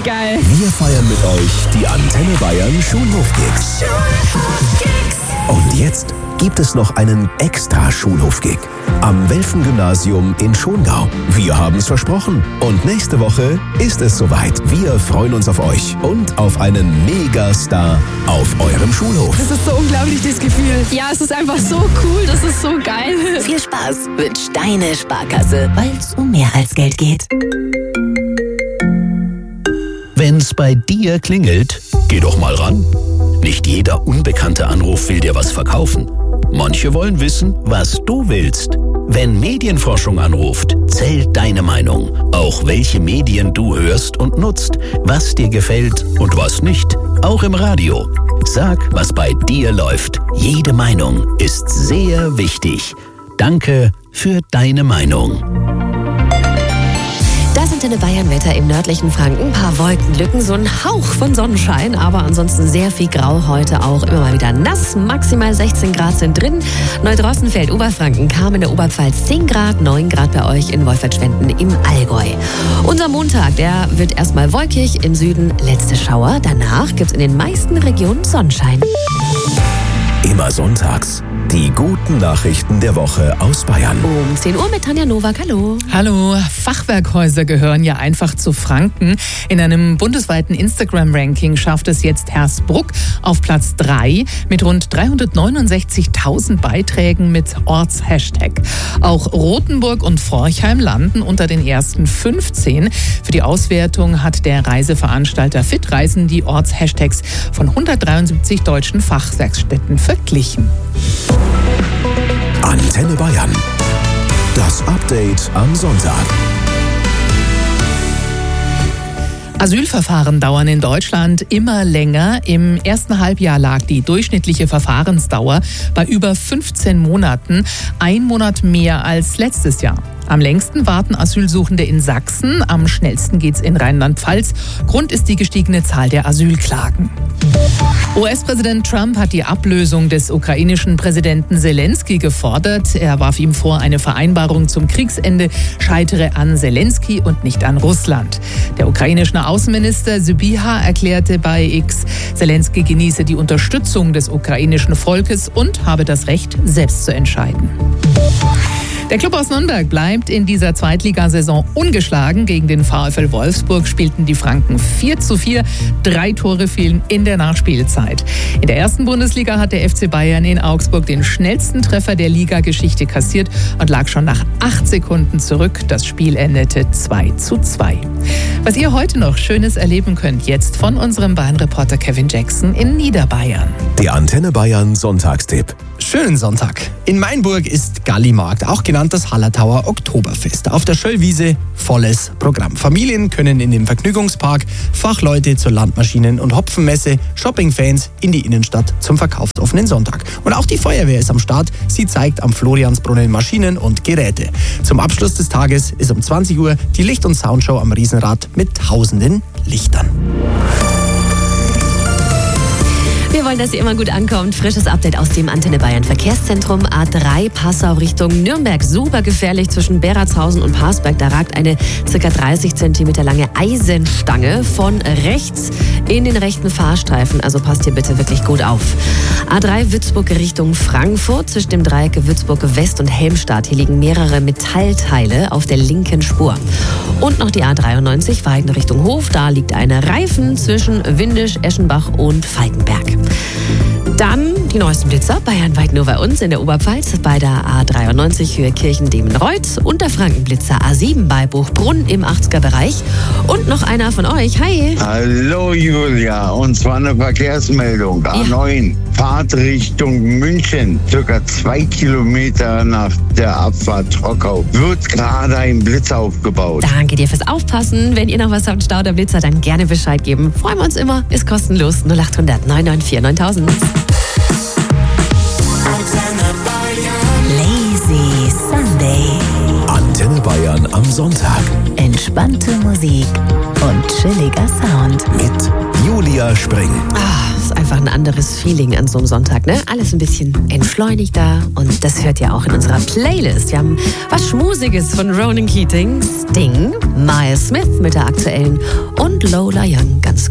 geil. Wir feiern mit euch die Antenne Bayern Schulhof-Gigs. Und jetzt gibt es noch einen extra Schulhof-Gig am Welfen-Gymnasium in Schongau. Wir haben es versprochen. Und nächste Woche ist es soweit. Wir freuen uns auf euch und auf einen Megastar auf eurem Schulhof. Das ist so unglaublich, das Gefühl. Ja, es ist einfach so cool, das ist so geil. Viel Spaß wünscht deine Sparkasse, weil es um mehr als Geld geht. Wenn's bei dir klingelt, geh doch mal ran. Nicht jeder unbekannte Anruf will dir was verkaufen. Manche wollen wissen, was du willst. Wenn Medienforschung anruft, zählt deine Meinung. Auch welche Medien du hörst und nutzt, was dir gefällt und was nicht. Auch im Radio. Sag, was bei dir läuft. Jede Meinung ist sehr wichtig. Danke für deine Meinung. Das Antenne Bayern Wetter im nördlichen Franken. Ein paar Wolkenlücken, so ein Hauch von Sonnenschein, aber ansonsten sehr viel Grau heute auch. Immer mal wieder nass. Maximal 16 Grad sind drin. Neudrossenfeld, Oberfranken, Kam in der Oberpfalz 10 Grad, 9 Grad bei euch in Wolfertschwenden im Allgäu. Unser Montag, der wird erstmal wolkig, im Süden letzte Schauer. Danach gibt's in den meisten Regionen Sonnenschein. Immer sonntags die guten Nachrichten der Woche aus Bayern. Um 10 Uhr mit Tanja Nowak. Hallo. Hallo. Fachwerkhäuser gehören ja einfach zu Franken. In einem bundesweiten Instagram-Ranking schafft es jetzt Hersbruck auf Platz 3 mit rund 369.000 Beiträgen mit Ortshashtag. Auch Rothenburg und Forchheim landen unter den ersten 15. Für die Auswertung hat der Reiseveranstalter Fitreisen die Ortshashtags von 173 deutschen Fachwerkstätten verglichen. Antenne Bayern. Das Update am Sonntag. Asylverfahren dauern in Deutschland immer länger. Im ersten Halbjahr lag die durchschnittliche Verfahrensdauer bei über 15 Monaten, 1 Monat mehr als letztes Jahr. Am längsten warten Asylsuchende in Sachsen, am schnellsten geht's in Rheinland-Pfalz. Grund ist die gestiegene Zahl der Asylklagen. US-Präsident Trump hat die Ablösung des ukrainischen Präsidenten Zelensky gefordert. Er warf ihm vor, eine Vereinbarung zum Kriegsende scheitere an Zelensky und nicht an Russland. Der ukrainische Außenminister Sybiha erklärte bei X, Zelensky genieße die Unterstützung des ukrainischen Volkes und habe das Recht, selbst zu entscheiden. Der Club aus Nürnberg bleibt in dieser Zweitligasaison ungeschlagen. Gegen den VfL Wolfsburg spielten die Franken 4:4. 3 Tore fielen in der Nachspielzeit. In der ersten Bundesliga hat der FC Bayern in Augsburg den schnellsten Treffer der Ligageschichte kassiert und lag schon nach 8 Sekunden zurück. Das Spiel endete 2:2. Was ihr heute noch Schönes erleben könnt, jetzt von unserem Bayern-Reporter Kevin Jackson in Niederbayern. Der Antenne Bayern Sonntagstipp. Schönen Sonntag. In Mainburg ist Gallimarkt, auch genannt das Hallertauer Oktoberfest. Auf der Schöllwiese volles Programm. Familien können in den Vergnügungspark, Fachleute zur Landmaschinen- und Hopfenmesse, Shoppingfans in die Innenstadt zum verkaufsoffenen Sonntag. Und auch die Feuerwehr ist am Start. Sie zeigt am Floriansbrunnen Maschinen und Geräte. Zum Abschluss des Tages ist um 20 Uhr die Licht- und Soundshow am Riesenrad mit tausenden Lichtern. Wir wollen, dass ihr immer gut ankommt. Frisches Update aus dem Antenne Bayern Verkehrszentrum. A3 Passau Richtung Nürnberg. Super gefährlich zwischen Beratshausen und Parsberg. Da ragt eine ca. 30 cm lange Eisenstange von rechts in den rechten Fahrstreifen. Also passt hier bitte wirklich gut auf. A3 Würzburg Richtung Frankfurt. Zwischen dem Dreieck Würzburg West und Helmstadt. Hier liegen mehrere Metallteile auf der linken Spur. Und noch die A93 Weiden Richtung Hof. Da liegt eine Reifen zwischen Windisch, Eschenbach und Falkenberg. Dann die neuesten Blitzer, bayernweit nur bei uns in der Oberpfalz, bei der A93 Höhe Kirchen-Demenreuth und der Frankenblitzer A7 bei Buchbrunn im 80er-Bereich. Und noch einer von euch, hi. Hallo Julia, und zwar eine Verkehrsmeldung. A9, Fahrt Richtung München, circa 2 Kilometer nach der Abfahrt Trockau, wird gerade ein Blitz aufgebaut. Danke dir fürs Aufpassen. Wenn ihr noch was habt, Stau oder Blitzer, dann gerne Bescheid geben. Freuen wir uns immer, ist kostenlos. 0800 994 9000. Lazy Sunday. Antenne Bayern am Sonntag. Entspannte Musik und chilliger Sound. Mit Julia Spring. Ist einfach ein anderes Feeling an so einem Sonntag, ne? Alles ein bisschen entschleunigter und das hört ihr auch in unserer Playlist. Wir haben was Schmusiges von Ronan Keating, Sting, Miles Smith mit der aktuellen und Lola Young ganz